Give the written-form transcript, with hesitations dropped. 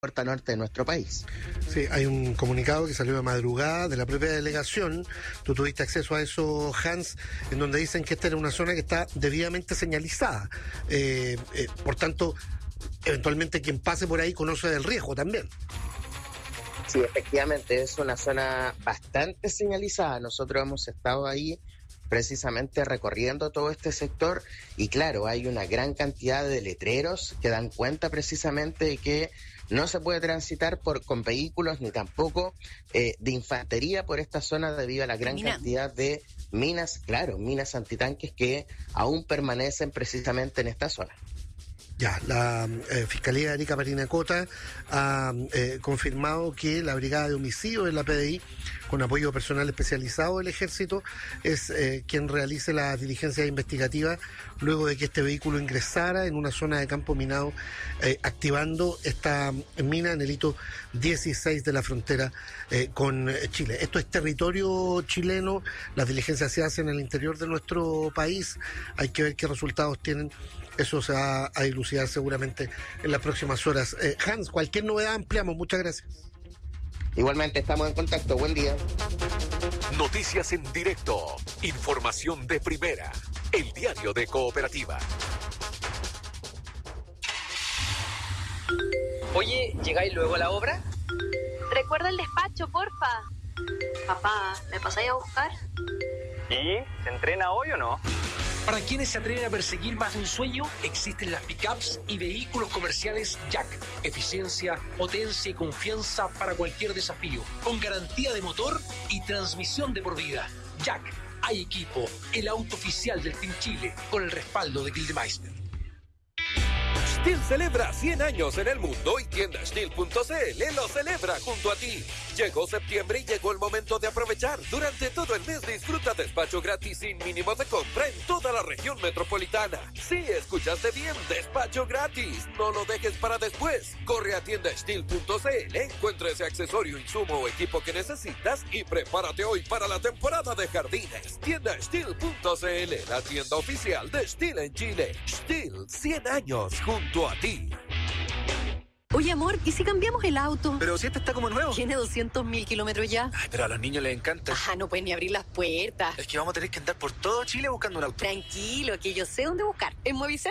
puerta norte de nuestro país. Sí, hay un comunicado que salió de madrugada de la propia delegación. Tú tuviste acceso a eso, Hans, en donde dicen que esta era una zona que está debidamente señalizada. Por tanto, eventualmente quien pase por ahí conoce del riesgo también. Sí, efectivamente, es una zona bastante señalizada. Nosotros hemos estado ahí precisamente recorriendo todo este sector y claro, hay una gran cantidad de letreros que dan cuenta precisamente de que no se puede transitar con vehículos ni tampoco de infantería por esta zona debido a la gran cantidad de minas, claro, minas antitanques que aún permanecen precisamente en esta zona. Ya, la Fiscalía de Arica Parinacota ha confirmado que la Brigada de Homicidios de la PDI, con apoyo personal especializado del Ejército, es quien realice la diligencia investigativa luego de que este vehículo ingresara en una zona de campo minado, activando esta mina en el hito 16 de la frontera con Chile. Esto es territorio chileno, las diligencias se hacen en el interior de nuestro país, hay que ver qué resultados tienen. Eso se va a dilucidar seguramente en las próximas horas. Hans, cualquier novedad ampliamos. Muchas gracias. Igualmente estamos en contacto. Buen día. Noticias en directo. Información de primera. El diario de Cooperativa. Oye, ¿llegáis luego a la obra? Recuerda el despacho, porfa. Papá, ¿me pasáis a buscar? ¿Y? ¿Se entrena hoy o no? Para quienes se atreven a perseguir más de un sueño, existen las pickups y vehículos comerciales Jack. Eficiencia, potencia y confianza para cualquier desafío. Con garantía de motor y transmisión de por vida. Jack, hay equipo, el auto oficial del Team Chile, con el respaldo de Gildemeister. Stihl celebra 100 años en el mundo y tienda Stihl.cl lo celebra junto a ti. Llegó septiembre y llegó el momento de aprovechar. Durante todo el mes disfruta despacho gratis sin mínimo de compra en toda la región metropolitana. Sí, escuchaste bien, despacho gratis. No lo dejes para después. Corre a tienda Stihl.cl, encuentra ese accesorio, insumo o equipo que necesitas y prepárate hoy para la temporada de jardines. Tienda Stihl.cl, la tienda oficial de Stihl en Chile. Stihl, 100 años junto a ti. Oye, amor, ¿y si cambiamos el auto? Pero si este está como nuevo. Tiene 200.000 kilómetros ya. Ay, pero a los niños les encanta. Ajá, no pueden ni abrir las puertas. Es que vamos a tener que andar por todo Chile buscando un auto. Tranquilo, que yo sé dónde buscar. En Movicel